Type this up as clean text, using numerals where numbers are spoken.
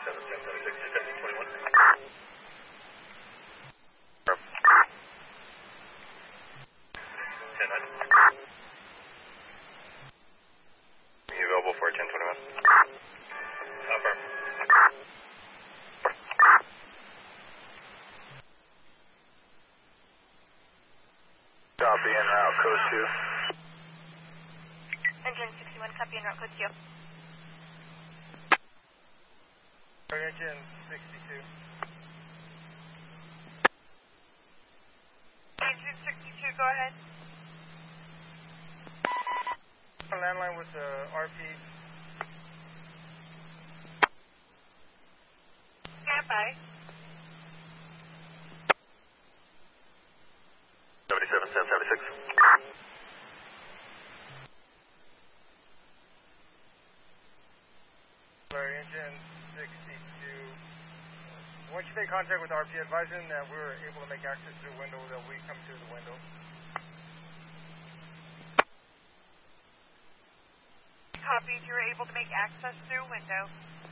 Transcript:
You available for 1021? Affirm. Copy en route, code 2. Engine 61, copy en route, code 2. Engine 62. Engine 62, go ahead. Landline with the RP. Stand by. 77, 76. Engine 62. Once you make contact with RP, advise them that we were able to make access to the window, that we come to the window. Copies, you were able to make access through window.